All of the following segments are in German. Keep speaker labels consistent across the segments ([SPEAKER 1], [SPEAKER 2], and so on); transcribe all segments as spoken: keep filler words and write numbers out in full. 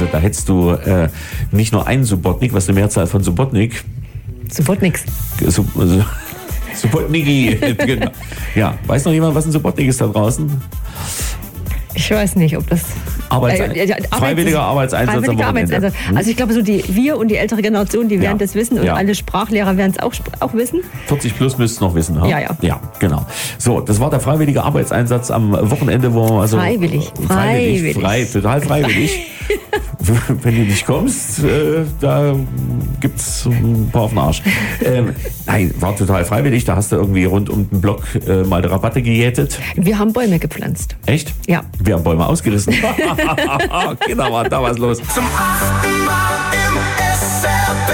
[SPEAKER 1] da hättest du äh, nicht nur einen Subotnik, was eine Mehrzahl von Subotnik.
[SPEAKER 2] Subotniks.
[SPEAKER 1] Sub, also, Subotniki, genau. Ja, weiß noch jemand, was ein Subotnik ist da draußen?
[SPEAKER 2] Ich weiß nicht, ob das...
[SPEAKER 1] Arbeits
[SPEAKER 2] äh, ja, Arbeits
[SPEAKER 1] freiwilliger Arbeitseinsatz
[SPEAKER 2] freiwilliger
[SPEAKER 1] am Wochenende.
[SPEAKER 2] Arbeitseinsatz. Also ich glaube, so die wir und die ältere Generation, die werden
[SPEAKER 1] Ja.
[SPEAKER 2] das wissen und
[SPEAKER 1] Ja.
[SPEAKER 2] alle Sprachlehrer werden es auch, auch wissen.
[SPEAKER 1] vierzig plus müsst noch wissen, ha?
[SPEAKER 2] Ja, ja.
[SPEAKER 1] Ja, genau. So, das war der freiwillige Arbeitseinsatz am Wochenende, wo man also...
[SPEAKER 2] Freiwillig.
[SPEAKER 1] Freiwillig.
[SPEAKER 2] Freiwillig.
[SPEAKER 1] Frei, total freiwillig. Wenn du nicht kommst, äh, da gibt's ein paar auf den Arsch. Ähm, nein, war total freiwillig. Da hast du irgendwie rund um den Block äh, mal die Rabatte gejätet.
[SPEAKER 2] Wir haben Bäume gepflanzt.
[SPEAKER 1] Echt?
[SPEAKER 2] Ja.
[SPEAKER 1] Wir haben Bäume ausgerissen. Genau, war da was los.
[SPEAKER 3] Zum achten Mal im S R B.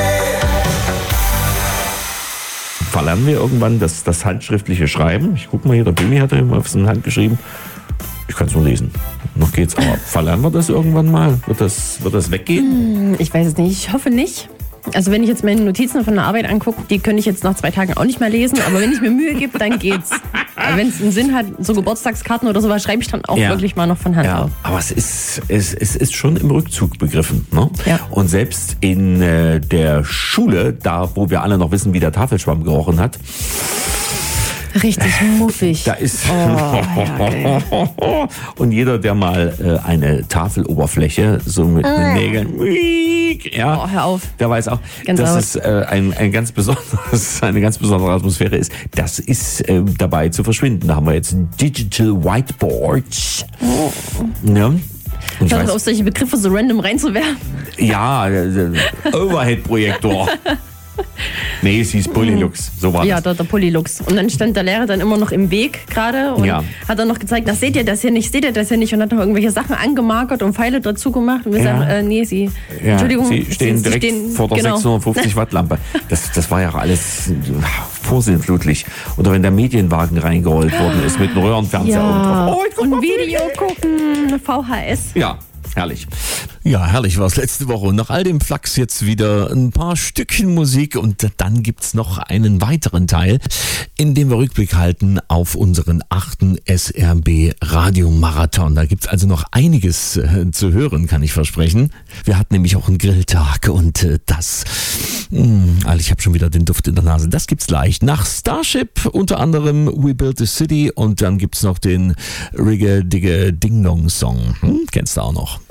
[SPEAKER 1] Verlernen wir irgendwann das, das handschriftliche Schreiben? Ich guck mal hier, der Bimi hat ja immer auf seine Hand geschrieben. Ich kann es nur lesen. Noch geht's, aber verlernen wir das irgendwann mal? Wird das, wird das weggehen?
[SPEAKER 4] Ich weiß es nicht. Ich hoffe nicht. Also wenn ich jetzt meine Notizen von der Arbeit angucke, die könnte ich jetzt nach zwei Tagen auch nicht mehr lesen. Aber wenn ich mir Mühe gebe, dann geht's. Wenn es einen Sinn hat, so Geburtstagskarten oder sowas, schreibe ich dann auch
[SPEAKER 1] Ja.
[SPEAKER 4] wirklich mal noch von Hand
[SPEAKER 1] Ja,
[SPEAKER 4] auf.
[SPEAKER 1] aber es ist, es, es ist schon im Rückzug begriffen. Ne?
[SPEAKER 4] Ja.
[SPEAKER 1] Und selbst in äh, der Schule, da wo wir alle noch wissen, wie der Tafelschwamm gerochen hat,
[SPEAKER 4] Richtig muffig.
[SPEAKER 1] da ist...
[SPEAKER 4] Oh, ja, geil.
[SPEAKER 1] Und jeder, der mal äh, eine Tafeloberfläche so mit den Nägeln... Ja,
[SPEAKER 4] Oh, hör auf.
[SPEAKER 1] der weiß auch,
[SPEAKER 4] Gänsehaut.
[SPEAKER 1] dass es äh, ein, ein ganz besonderes, eine ganz besondere Atmosphäre ist. Das ist äh, dabei zu verschwinden. Da haben wir jetzt Digital Whiteboards. Ja. Und ich
[SPEAKER 4] Hör
[SPEAKER 1] weiß,
[SPEAKER 4] auf, solche Begriffe so random reinzuwerfen.
[SPEAKER 1] ja, äh, Overhead-Projektor. Nee, es hieß Polylux. So war
[SPEAKER 4] Ja,
[SPEAKER 1] das.
[SPEAKER 4] der, der Polylux. Und dann stand der Lehrer dann immer noch im Weg gerade und
[SPEAKER 1] Ja.
[SPEAKER 4] hat dann noch gezeigt, na, seht ihr das hier nicht, seht ihr das hier nicht und hat noch irgendwelche Sachen angemarkert und Pfeile dazu gemacht. Und wir
[SPEAKER 1] Ja.
[SPEAKER 4] sagen, äh, nee, sie,
[SPEAKER 1] Ja,
[SPEAKER 4] Entschuldigung.
[SPEAKER 1] Sie stehen direkt
[SPEAKER 4] stehen-
[SPEAKER 1] vor der
[SPEAKER 4] genau.
[SPEAKER 1] sechshundertfünfzig Watt Lampe. Das, das war ja auch alles äh, vorsinnflutlich. Oder wenn der Medienwagen reingeholt worden ist mit einem Röhrenfernseher oben
[SPEAKER 4] Ja,
[SPEAKER 1] drauf. Oh, ich guck mal
[SPEAKER 4] und Video gucken, V H S.
[SPEAKER 1] Ja, herrlich.
[SPEAKER 5] Ja, herrlich war es letzte Woche. Und nach all dem Flachs jetzt wieder ein paar Stückchen Musik und dann gibt's noch einen weiteren Teil, in dem wir Rückblick halten auf unseren achten S R B Radiomarathon. Da gibt's also noch einiges äh, zu hören, kann ich versprechen. Wir hatten nämlich auch einen Grilltag und äh, das, mh, also ich habe schon wieder den Duft in der Nase. Das gibt's gleich. Nach Starship unter anderem We Built a City und dann gibt's noch den Rigge Digge Ding Dong Song. Hm, kennst du auch noch.